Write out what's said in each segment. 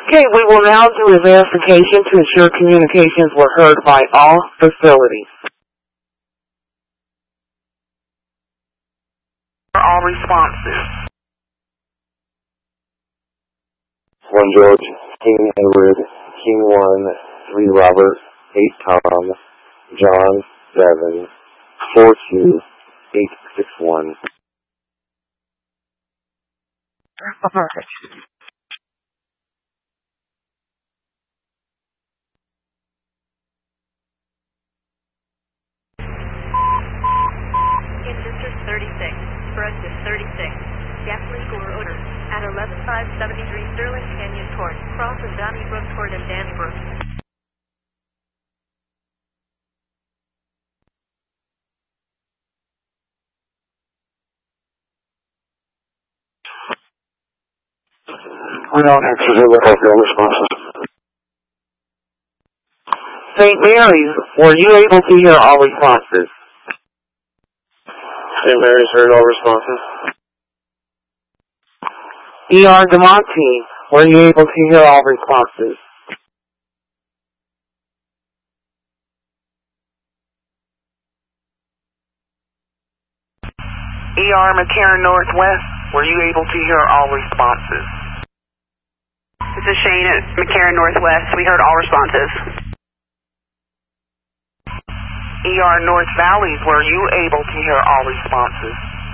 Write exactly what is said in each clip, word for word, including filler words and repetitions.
Okay, we will now do a verification to ensure communications were heard by all facilities. All responses. One George, King Edward, King one, three Robert, eight Tom, John seven, four two, eight six one. In District thirty-six, Corrective thirty-six, gas leak or odor, at eleven five seventy-three Sterling Canyon Court, cross of Donnybrook Court and Dannybrook. We don't actually look at your responses. Saint Mary's, were you able to hear all responses? Saint Mary's heard all responses. E R DeMonte, were you able to hear all responses? E R McCarran Northwest, were you able to hear all responses? This is Shane at McCarran Northwest. We heard all responses. E R North Valleys, were you able to hear all responses?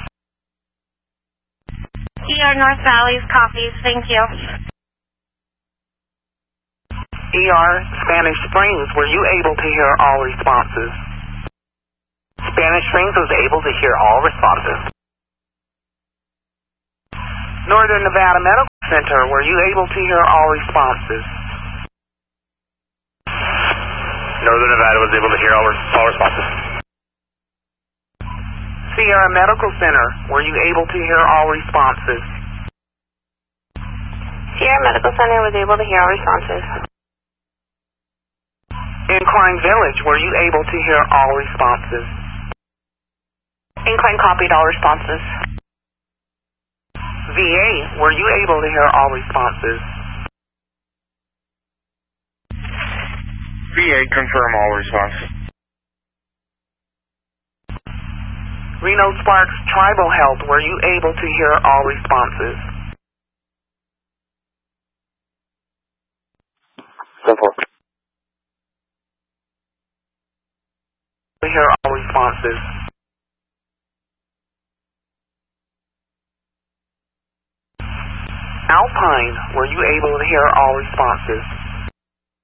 E R North Valleys copies, thank you. E R Spanish Springs, were you able to hear all responses? Spanish Springs was able to hear all responses. Northern Nevada Medical Center, were you able to hear all responses? Northern Nevada was able to hear all, all responses. Sierra Medical Center, were you able to hear all responses? Sierra Medical Center was able to hear all responses. Incline Village, were you able to hear all responses? Incline copied all responses. V A, were you able to hear all responses? V A, confirm all responses. Reno Sparks Tribal Health, were you able to hear all responses? Simple. To hear all responses. Alpine, were you able to hear all responses?